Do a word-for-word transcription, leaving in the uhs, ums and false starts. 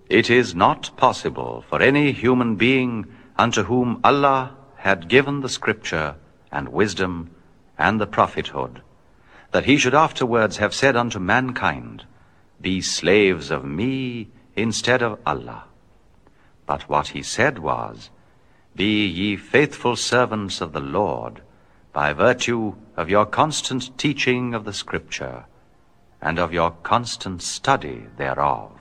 It is not possible for any human being unto whom Allah had given the scripture and wisdom and the prophethood, that he should afterwards have said unto mankind, Be slaves of me instead of Allah. But what he said was, Be ye faithful servants of the Lord, by virtue of your constant teaching of the scripture, and of your constant study thereof.